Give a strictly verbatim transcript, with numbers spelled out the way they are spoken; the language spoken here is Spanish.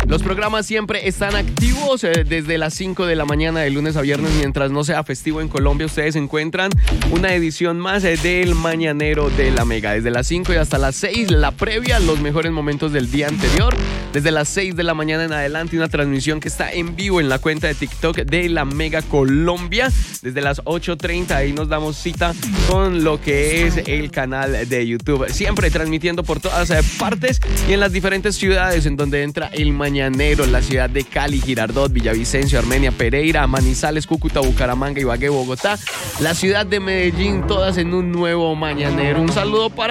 Los programas siempre están activos eh, desde las cinco de la mañana de lunes a viernes, mientras no sea festivo en Colombia. Ustedes encuentran una edición más eh, del Mañanero de la Mega. Desde las cinco y hasta las seis, la previa, los mejores momentos del día anterior. Desde las seis de la mañana en adelante, una transmisión que está en vivo en la cuenta de TikTok de la Mega Colombia. Desde las ocho treinta, ahí nos damos cita con lo que es el canal de YouTube. Siempre transmitiendo por todas eh, partes y en las diferentes ciudades en donde entra el Mañanero. La ciudad de Cali, Girardot, Villavicencio, Armenia, Pereira, Manizales, Cúcuta, Bucaramanga, Ibagué, Bogotá. La ciudad de Medellín, todas en un nuevo Mañanero. Un saludo para